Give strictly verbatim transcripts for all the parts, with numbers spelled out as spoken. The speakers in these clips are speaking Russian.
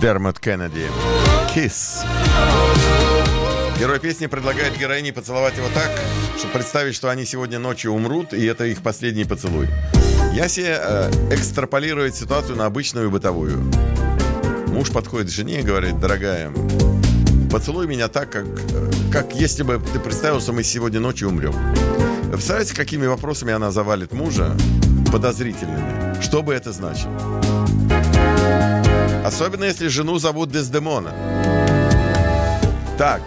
Дермот Кеннеди. Kiss. Герой песни предлагает героине поцеловать его так, чтобы представить, что они сегодня ночью умрут, и это их последний поцелуй. Я себе э, экстраполирую ситуацию на обычную бытовую. Муж подходит к жене и говорит: дорогая, поцелуй меня так, как, как если бы ты представил, что мы сегодня ночью умрем. Представляете, какими вопросами она завалит мужа подозрительными? Что бы это значило? Особенно, если жену зовут Дездемона. Так.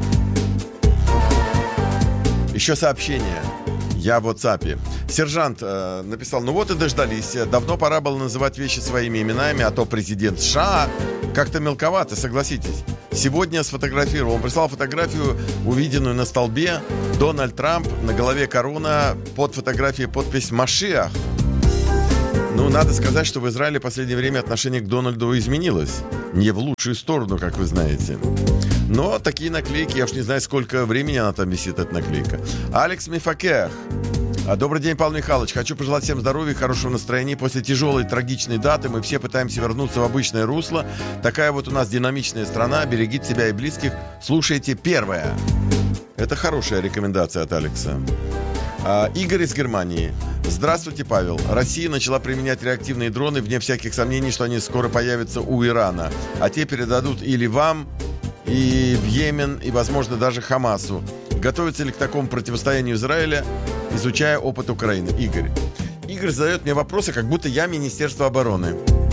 Еще сообщение. Я в WhatsApp. Сержант э, написал: ну вот и дождались. Давно пора было называть вещи своими именами, а то президент США как-то мелковато, согласитесь. Сегодня сфотографировал. Он прислал фотографию, увиденную на столбе. Дональд Трамп, на голове корона, под фотографией подпись «Машиах». Ну, надо сказать, что в Израиле в последнее время отношение к Дональду изменилось. Не в лучшую сторону, как вы знаете. Но такие наклейки, я уж не знаю, сколько времени она там висит, эта наклейка. Алекс Мифакех. Добрый день, Павел Михайлович. Хочу пожелать всем здоровья и хорошего настроения. После тяжелой трагичной даты мы все пытаемся вернуться в обычное русло. Такая вот у нас динамичная страна. Берегите себя и близких. Слушайте первое. Это хорошая рекомендация от Алекса. А, Игорь из Германии. Здравствуйте, Павел. Россия начала применять реактивные дроны, вне всяких сомнений, что они скоро появятся у Ирана. А те передадут или вам, и в Йемен, и, возможно, даже Хамасу. Готовится ли к такому противостоянию Израиля, изучая опыт Украины? Игорь. Игорь задает мне вопросы, как будто я Министерство обороны.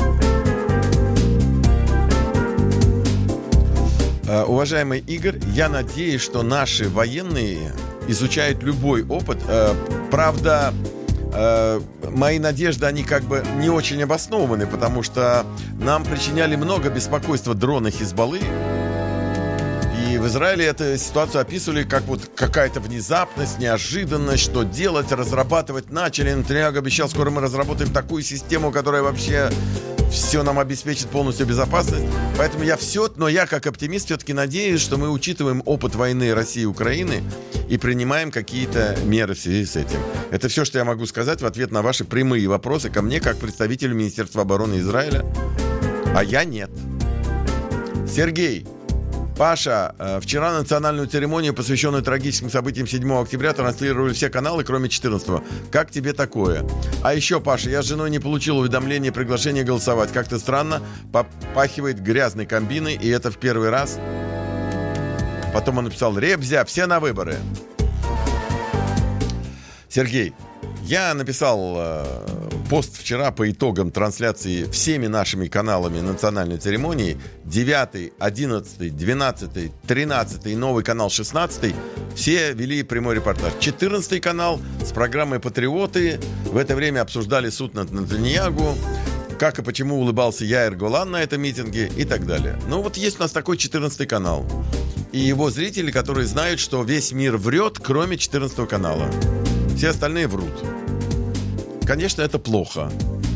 Uh, уважаемый Игорь, я надеюсь, что наши военные изучают любой опыт. Uh, правда, uh, мои надежды, они как бы не очень обоснованы, потому что нам причиняли много беспокойства дроны Хизбаллы. И в Израиле эту ситуацию описывали как вот какая-то внезапность, неожиданность, что делать, разрабатывать начали. Нетаньяху обещал, скоро мы разработаем такую систему, которая вообще все нам обеспечит полностью безопасность. Поэтому я все, но я как оптимист все-таки надеюсь, что мы учитываем опыт войны России и Украины и принимаем какие-то меры в связи с этим. Это все, что я могу сказать в ответ на ваши прямые вопросы ко мне, как представителю Министерства обороны Израиля. А я нет. Сергей. Паша, вчера национальную церемонию, посвященную трагическим событиям седьмого октября, транслировали все каналы, кроме четырнадцатого. Как тебе такое? А еще, Паша, я с женой не получил уведомления, приглашения голосовать. Как-то странно, попахивает грязной комбиной, и это в первый раз. Потом он написал: Ребзя, все на выборы. Сергей, я написал э, пост вчера по итогам трансляции всеми нашими каналами национальной церемонии. девятый, одиннадцатый, двенадцатый, тринадцатый и новый канал шестнадцатый все вели прямой репортаж. четырнадцатый канал с программой «Патриоты» в это время обсуждали суд над Нетаньяху, как и почему улыбался Яир Голан на этом митинге и так далее. Ну вот есть у нас такой четырнадцатый канал. И его зрители, которые знают, что весь мир врет, кроме четырнадцатого канала. Все остальные врут. Конечно, это плохо.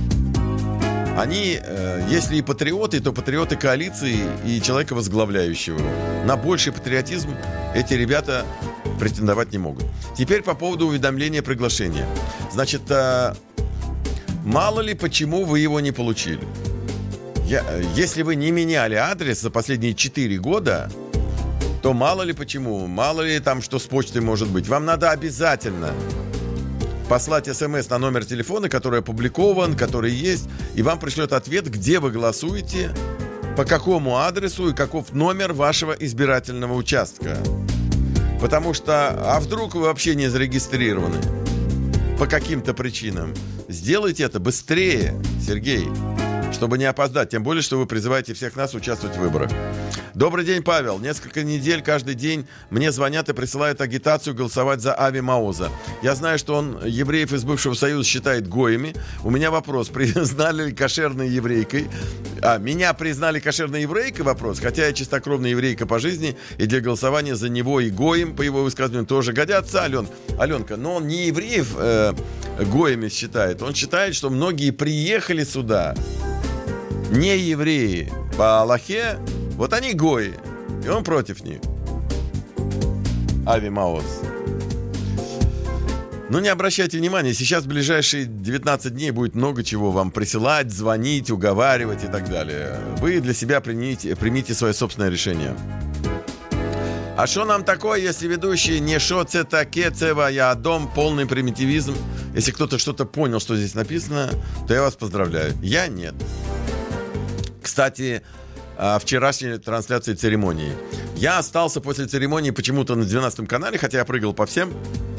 Они, э, если и патриоты, то патриоты коалиции и человека возглавляющего. На больший патриотизм эти ребята претендовать не могут. Теперь по поводу уведомления приглашения. Значит, э, мало ли почему вы его не получили. Я, э, если вы не меняли адрес за последние четыре года, то мало ли почему, мало ли там что с почтой может быть. Вам надо обязательно послать смс на номер телефона, который опубликован, который есть, и вам пришлет ответ, где вы голосуете, по какому адресу и каков номер вашего избирательного участка. Потому что, а вдруг вы вообще не зарегистрированы по каким-то причинам? Сделайте это быстрее, Сергей, чтобы не опоздать. Тем более, что вы призываете всех нас участвовать в выборах. Добрый день, Павел. Несколько недель, каждый день мне звонят и присылают агитацию голосовать за Ави Маоза. Я знаю, что он евреев из бывшего Союза считает гоями. У меня вопрос. Признали ли кошерной еврейкой? А, меня признали кошерной еврейкой? Вопрос. Хотя я чистокровная еврейка по жизни, и для голосования за него и гоем, по его высказыванию, тоже годятся. Ален, Аленка, но он не евреев э, гоями считает. Он считает, что многие приехали сюда не евреи по Аллахе, вот они гои, и он против них. Ави Маоз. Ну, не обращайте внимания, сейчас в ближайшие девятнадцать дней будет много чего вам присылать, звонить, уговаривать и так далее. Вы для себя примите, примите свое собственное решение. А что нам такое, если ведущий не шо це таке, цева я дом, полный примитивизм? Если кто-то что-то понял, что здесь написано, то я вас поздравляю. Я нет. Кстати, о вчерашней трансляции церемонии. Я остался после церемонии почему-то на двенадцатом канале, хотя я прыгал по всем.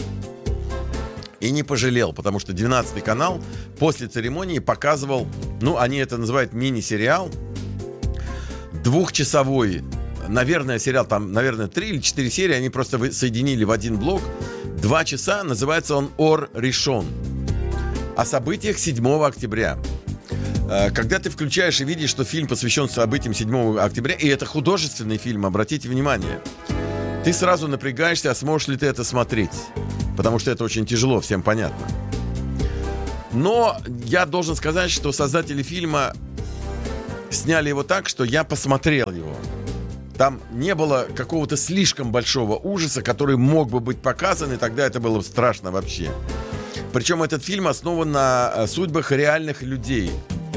И не пожалел, потому что двенадцатый канал после церемонии показывал, ну, они это называют мини-сериал, двухчасовой. Наверное, сериал, там, наверное, три или четыре серии, они просто соединили в один блок. Два часа, называется он «Ор Ришон». О событиях седьмого октября. Когда ты включаешь и видишь, что фильм посвящен событиям седьмого октября, и это художественный фильм, обратите внимание, ты сразу напрягаешься, а сможешь ли ты это смотреть? Потому что это очень тяжело, всем понятно. Но я должен сказать, что создатели фильма сняли его так, что я посмотрел его. Там не было какого-то слишком большого ужаса, который мог бы быть показан, и тогда это было страшно вообще. Причем этот фильм основан на судьбах реальных людей.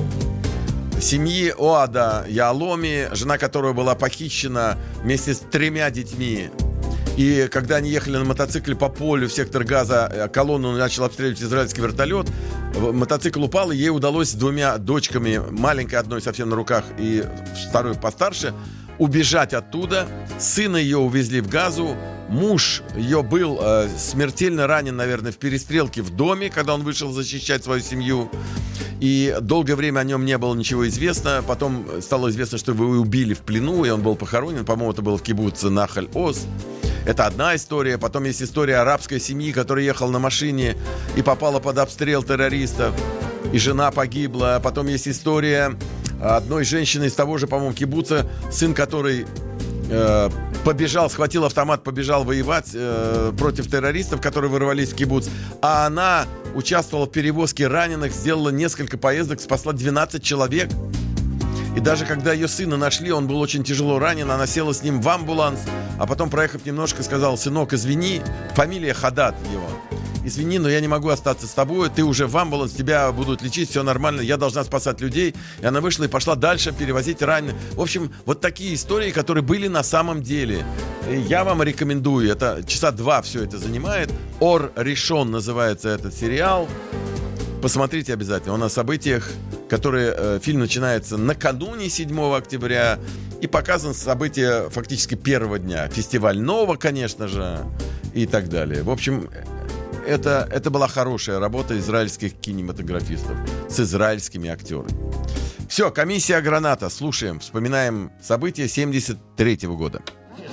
Семьи Оада Яаломи, жена которой была похищена вместе с тремя детьми. И когда они ехали на мотоцикле по полю в сектор Газа, колонну начал обстреливать израильский вертолет. Мотоцикл упал, и ей удалось с двумя дочками, маленькой одной совсем на руках и второй постарше, убежать оттуда. Сына ее увезли в Газу. Муж ее был э, смертельно ранен, наверное, в перестрелке в доме, когда он вышел защищать свою семью. И долгое время о нем не было ничего известно. Потом стало известно, что его убили в плену, и он был похоронен. По-моему, это было в кибуце Нахаль-Оз. Это одна история. Потом есть история арабской семьи, которая ехала на машине и попала под обстрел террористов. И жена погибла. Потом есть история одной женщины из того же, по-моему, кибуца, сын которой э, побежал, схватил автомат, побежал воевать э, против террористов, которые ворвались в кибуц. А она участвовала в перевозке раненых, сделала несколько поездок, спасла двенадцать человек. И даже когда ее сына нашли, он был очень тяжело ранен, она села с ним в амбуланс, а потом, проехав немножко, сказала: сынок, извини, фамилия Хадад его. Извини, но я не могу остаться с тобой, ты уже в амбуланс, тебя будут лечить, все нормально, я должна спасать людей. И она вышла и пошла дальше перевозить раненых. В общем, вот такие истории, которые были на самом деле. И я вам рекомендую, это часа два все это занимает. «Ор Ришон» называется этот сериал. Посмотрите обязательно, он о событиях, которые, э, фильм начинается накануне седьмого октября, и показан события фактически первого дня. Фестиваль Нова, конечно же, и так далее. В общем, это, это была хорошая работа израильских кинематографистов с израильскими актерами. Все, комиссия «Граната». Слушаем, вспоминаем события семьдесят третьего года.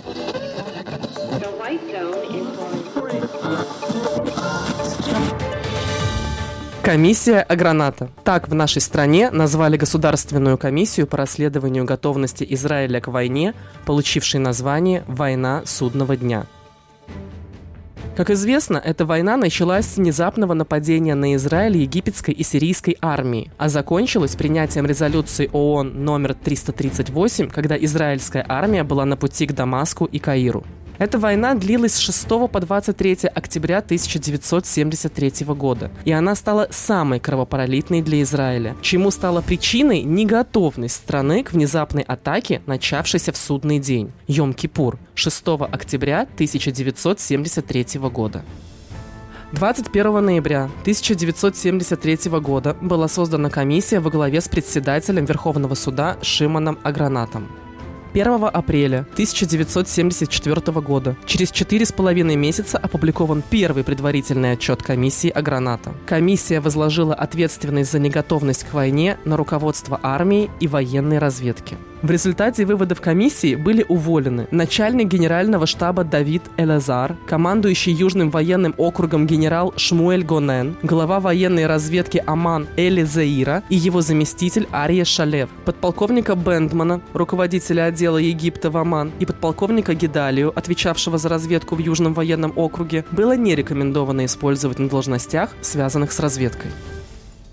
Комиссия «Аграната». Так в нашей стране назвали Государственную комиссию по расследованию готовности Израиля к войне, получившей название «Война судного дня». Как известно, эта война началась с внезапного нападения на Израиль египетской и сирийской армии, а закончилась принятием резолюции ООН номер триста тридцать восемь, когда израильская армия была на пути к Дамаску и Каиру. Эта война длилась с шестого по двадцать третье октября тысяча девятьсот семьдесят третьего года, и она стала самой кровопролитной для Израиля, чему стала причиной неготовность страны к внезапной атаке, начавшейся в судный день, Йом-Кипур, шестого октября тысяча девятьсот семьдесят третьего года. двадцать первого ноября тысяча девятьсот семьдесят третьего года была создана комиссия во главе с председателем Верховного суда Шимоном Агранатом. первого апреля тысяча девятьсот семьдесят четвёртого года, через четыре с половиной месяца, опубликован первый предварительный отчет комиссии Аграната. Комиссия возложила ответственность за неготовность к войне на руководство армии и военной разведки. В результате выводов комиссии были уволены начальник генерального штаба Давид Элазар, командующий Южным военным округом генерал Шмуэль Гонен, глава военной разведки Аман Эли Заира и его заместитель Арье Шалев, подполковника Бендмана, руководителя отдела Египта в Аман, и подполковника Гедалию, отвечавшего за разведку в Южном военном округе, было не рекомендовано использовать на должностях, связанных с разведкой.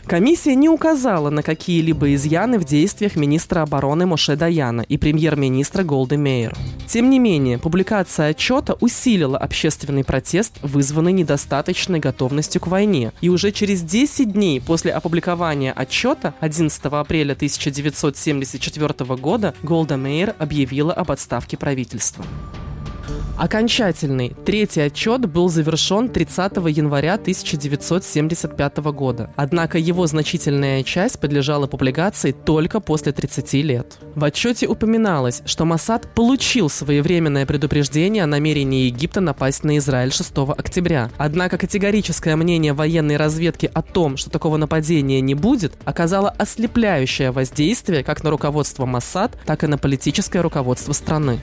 Комиссия не указала на какие-либо изъяны в действиях министра обороны Моше Даяна и премьер-министра Голды Меир. Тем не менее, публикация отчета усилила общественный протест, вызванный недостаточной готовностью к войне. И уже через десять дней после опубликования отчета, одиннадцатого апреля тысяча девятьсот семьдесят четвёртого года, Голда Меир объявила об отставке правительства. Окончательный третий отчет был завершен тридцатого января тысяча девятьсот семьдесят пятого года, однако его значительная часть подлежала публикации только после тридцати лет. В отчете упоминалось, что Моссад получил своевременное предупреждение о намерении Египта напасть на Израиль шестого октября, однако категорическое мнение военной разведки о том, что такого нападения не будет, оказало ослепляющее воздействие как на руководство Моссад, так и на политическое руководство страны.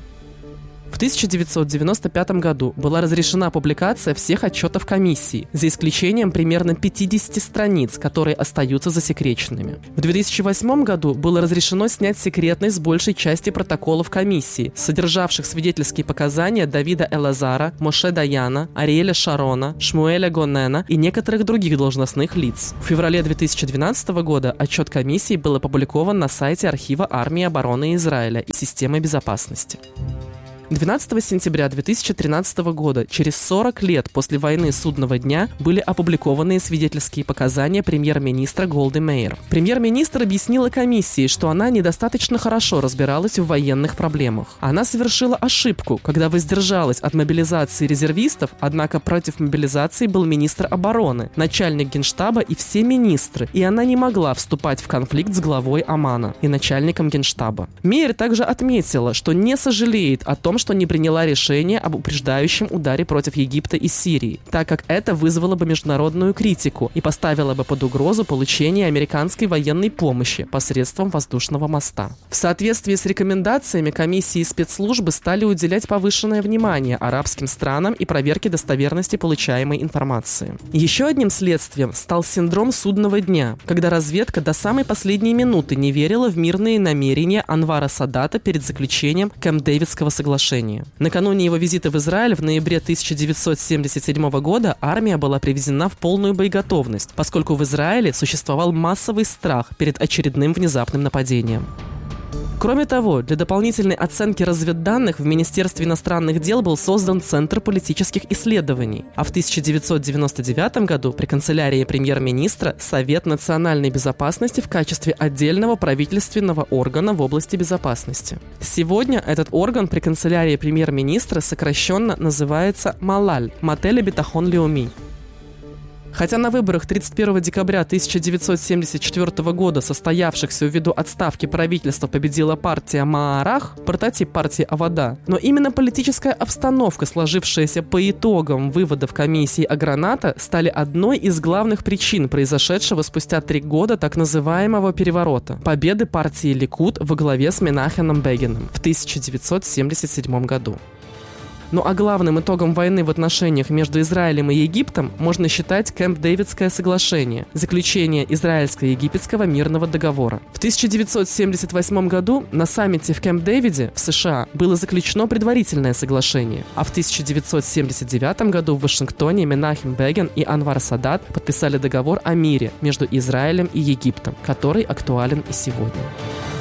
В тысяча девятьсот девяносто пятом году была разрешена публикация всех отчетов комиссии, за исключением примерно пятидесяти страниц, которые остаются засекреченными. В две тысячи восьмом году было разрешено снять секретность с большей части протоколов комиссии, содержавших свидетельские показания Давида Элазара, Моше Даяна, Ариэля Шарона, Шмуэля Гонена и некоторых других должностных лиц. В феврале две тысячи двенадцатого года отчет комиссии был опубликован на сайте архива армии обороны Израиля и системы безопасности. двенадцатого сентября две тысячи тринадцатого года, через сорок лет после войны Судного дня, были опубликованы свидетельские показания премьер-министра Голды Меир. Премьер-министр объяснила комиссии, что она недостаточно хорошо разбиралась в военных проблемах. Она совершила ошибку, когда воздержалась от мобилизации резервистов, однако против мобилизации был министр обороны, начальник генштаба и все министры, и она не могла вступать в конфликт с главой Амана и начальником генштаба. Меир также отметила, что не сожалеет о том, что не приняла решение об упреждающем ударе против Египта и Сирии, так как это вызвало бы международную критику и поставило бы под угрозу получение американской военной помощи посредством воздушного моста. В соответствии с рекомендациями комиссии спецслужбы стали уделять повышенное внимание арабским странам и проверке достоверности получаемой информации. Еще одним следствием стал синдром Судного дня, когда разведка до самой последней минуты не верила в мирные намерения Анвара Садата перед заключением Кэмп-Дэвидского соглашения. Накануне его визита в Израиль в ноябре тысяча девятьсот семьдесят седьмого года армия была приведена в полную боеготовность, поскольку в Израиле существовал массовый страх перед очередным внезапным нападением. Кроме того, для дополнительной оценки разведданных в Министерстве иностранных дел был создан Центр политических исследований, а в тысяча девятьсот девяносто девятом году при канцелярии премьер-министра Совет национальной безопасности в качестве отдельного правительственного органа в области безопасности. Сегодня этот орган при канцелярии премьер-министра сокращенно называется МАЛАЛЬ – Мателе Битахон Леуми. Хотя на выборах тридцать первого декабря тысяча девятьсот семьдесят четвёртого года, состоявшихся ввиду отставки правительства, победила партия Маарах, прототип партии Авода, но именно политическая обстановка, сложившаяся по итогам выводов комиссии Аграната, стали одной из главных причин произошедшего спустя три года так называемого переворота – победы партии Ликуд во главе с Менахемом Бегином в тысяча девятьсот семьдесят седьмом году. Ну а главным итогом войны в отношениях между Израилем и Египтом можно считать Кэмп-Дэвидское соглашение – заключение израильско-египетского мирного договора. В тысяча девятьсот семьдесят восьмом году на саммите в Кэмп-Дэвиде в США было заключено предварительное соглашение, а в тысяча девятьсот семьдесят девятом году в Вашингтоне Менахем Бегин и Анвар Садат подписали договор о мире между Израилем и Египтом, который актуален и сегодня.